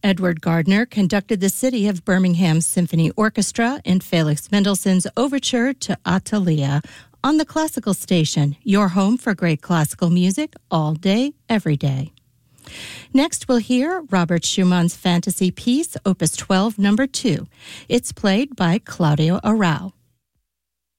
Edward Gardner conducted the City of Birmingham Symphony Orchestra in Felix Mendelssohn's Overture to Atalia on the Classical Station, your home for great classical music all day, every day. Next, we'll hear Robert Schumann's fantasy piece, Opus 12, Number 2. It's played by Claudio Arrau.